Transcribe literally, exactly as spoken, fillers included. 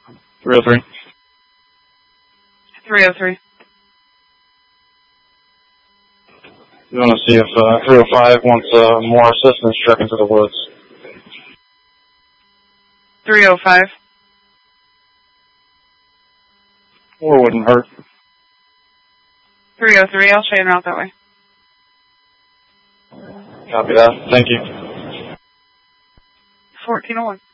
three oh three. three oh three. You want to see if uh, three oh five wants uh, more assistance trekking to the woods. three oh five. Four wouldn't hurt. three oh three, I'll chain route that way. Copy that. Thank you. fourteen oh one.